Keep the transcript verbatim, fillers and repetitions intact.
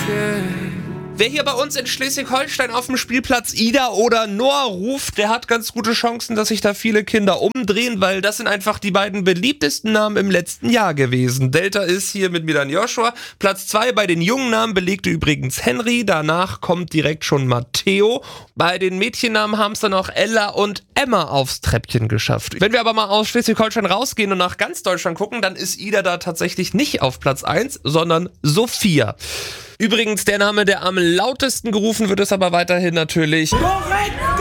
Wer hier bei uns in Schleswig-Holstein auf dem Spielplatz Ida oder Noah ruft, der hat ganz gute Chancen, dass sich da viele Kinder umdrehen, weil das sind einfach die beiden beliebtesten Namen im letzten Jahr gewesen. Delta ist hier mit mir dann Joshua. Platz zwei bei den jungen Namen belegte übrigens Henry. Danach kommt direkt schon Matteo. Bei den Mädchennamen haben es dann auch Ella und Emma aufs Treppchen geschafft. Wenn wir aber mal aus Schleswig-Holstein rausgehen und nach ganz Deutschland gucken, dann ist Ida da tatsächlich nicht auf Platz eins, sondern Sophia. Übrigens der Name, der am lautesten gerufen wird, ist aber weiterhin natürlich... Korrekt!